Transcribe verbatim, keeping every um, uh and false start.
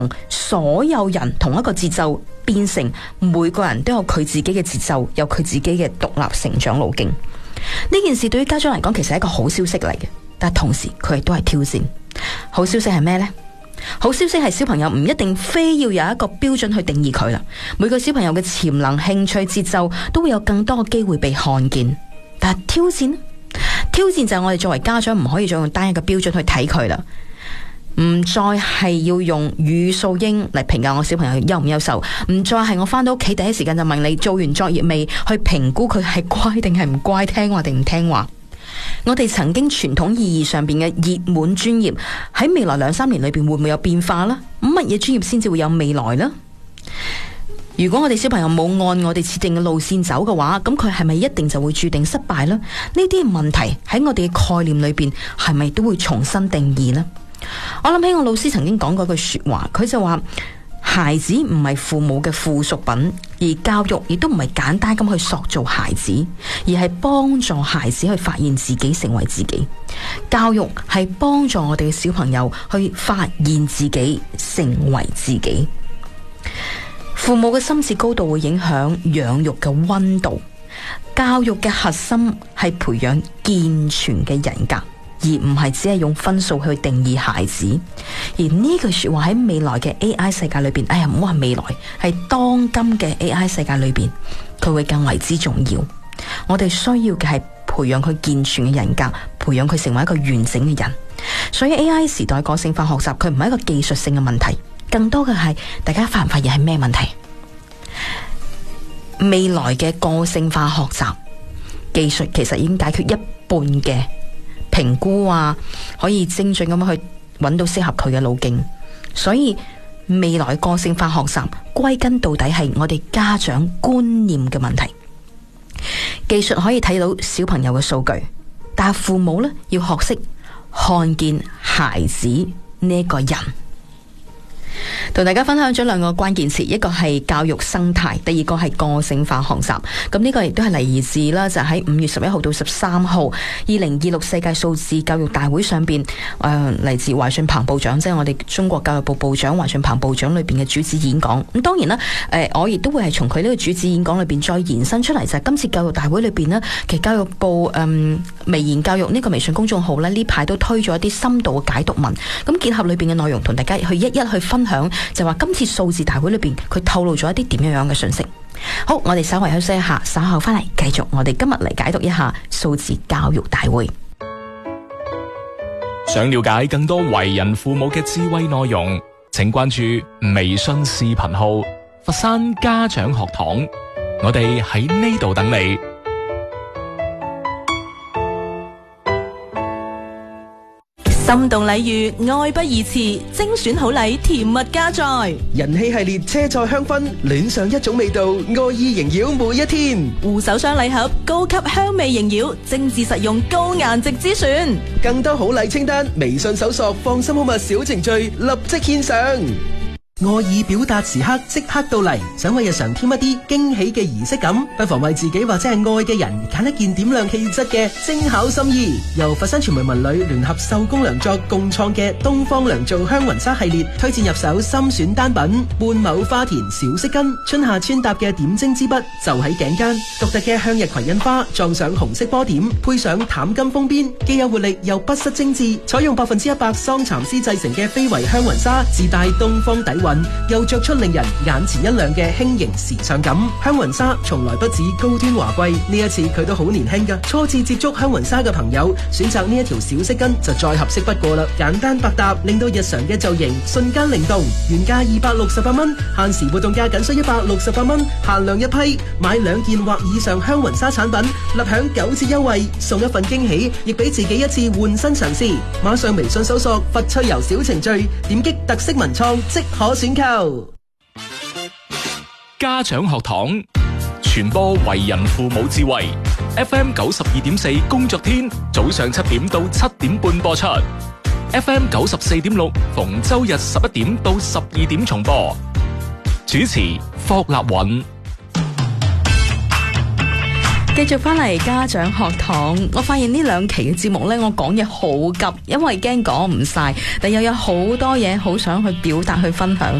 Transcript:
所有人同一個節奏，變成每個人都有佢自己嘅節奏，有佢自己嘅獨立成長路徑。呢件事對於家長嚟講，其實係一個好消息嚟嘅，但係同時佢亦都係挑戰。好消息係咩呢？好消息係小朋友唔一定非要有一個標準去定義佢啦。每個小朋友嘅潛能、興趣、節奏都會有更多嘅機會被看見。但係挑戰，挑戰就係我哋作為家長唔可以再用單一個標準去睇佢啦。唔再係要用語數英嚟評價我小朋友優唔優秀，唔再係我返到屋企第一時間就問你做完作業未，去評估佢係乖定係唔乖，聽話定唔聽話。我哋曾經傳統意義上邊嘅熱門專業喺未來兩三年裏邊會唔會有變化呢？乜嘢專業先至會有未來呢？如果我哋小朋友冇按我哋設定嘅路線走嘅話，咁佢係咪一定就會注定失敗呢？呢啲問題喺我哋嘅概念裏邊係咪都會重新定義呢？我諗起我老師曾經講過句說話，佢就話孩子唔係父母嘅附屬品，而教育亦都唔係簡單咁去塑造孩子，而係幫助孩子去發現自己，成為自己。教育係幫助我哋嘅小朋友去發現自己，成為自己。父母嘅心智高度會影響養育嘅溫度，教育嘅核心係培養健全嘅人格，而唔係只係用分數去定義孩子。而呢句說話喺未來嘅 A I 世界裏邊，哎呀，唔好話未來，係當今嘅 A I 世界裏邊，佢會更為之重要。我哋需要嘅係培養佢健全嘅人格，培養佢成為一個完整嘅人。所以 A I 時代個性化學習，佢唔係一個技術性嘅問題，更多嘅係大家發唔發現係咩問題？未來嘅個性化學習技術其實已經解決一半嘅評估啊，可以精準咁樣去揾到適合佢嘅路徑。所以未來個性化學習歸根到底係我哋家長觀念嘅問題。技術可以睇到小朋友嘅數據，但係父母呢，要學識看見孩子呢個人。同大家分享咗兩個關鍵詞，一個係教育生態，第二個係個性化學習。咁呢個亦都係嚟自啦，就喺五月十一號到十三號二零二六世界數字教育大會上邊，誒、呃、嚟自懷信鵬部長，即係我哋中國教育部部長懷信鵬部長裏邊嘅主旨演講。咁當然啦，誒、呃、我亦都會係從佢呢個主旨演講裏邊再延伸出嚟，就係、是、今次教育大會裏邊呢，其實教育部誒、嗯、微言教育呢個微信公眾號呢，呢排都推咗一啲深度嘅解讀文，咁結合裏邊嘅內容，同大家去一一去分享。就話今次數字大會裏邊，佢透露咗一啲點樣樣嘅信息。好，我哋稍為休息一下，稍後翻嚟繼續我哋今日嚟解讀一下數字教育大會。 想了解更多為人父母嘅智慧內容，請關注微信視頻號佛山家長學堂，我哋喺呢度等你。 心動禮遇，愛不宜遲，精選好禮，甜蜜加載。 人氣系列車載香薰，戀上一種味道，愛意縈繞每一天。 護手霜禮盒，高級香味縈繞，精緻實用，高顏值之選。 更多好禮清單，微信搜索放心好物小程序，立即獻上。愛意表達時刻即刻到嚟，想為日常添一啲驚喜嘅儀式感，不妨為自己或者係愛嘅人揀一件點亮氣質嘅精巧心意。由佛山傳媒文旅聯合手工良作共創嘅東方良造香雲紗系列，推薦入手深選單品半畝花田小飾巾，春夏穿搭嘅點睛之筆就喺頸間，獨特嘅向日葵印花撞上紅色波點，配上淡金封邊，既有活力又不失精緻。採用百分之一百桑蠶絲製成嘅非遺香雲紗，自帶東方底蘊，又着出令人眼前一亮嘅輕盈時尚感。香雲紗從來不止高端華貴，呢一次佢都好年輕噶。初次接觸香雲紗嘅朋友，選擇呢一條小飾巾就再合適不過啦。簡單百搭，令到日常嘅造型瞬間靈動。原價二百六十八蚊，限時活動價僅需一百六十八蚊，限量一批，買兩件或以上香雲紗產品，立享九折優惠，送一份驚喜，亦俾自己一次換新嘗試。馬上微信搜索佛趣遊小程序，點擊特色文創即可選購。 家長學堂傳播為人父母智慧 ，F M 九十二點四工作天早上七點到七點半播出 ，F M 九十四點六逢周日十一點到十二點重播。主持霍立允。 繼續翻嚟家長學堂，我發現呢兩期嘅節目呢，我講嘢好急，因為驚講唔晒，但又有好多嘢好想去表達去分享。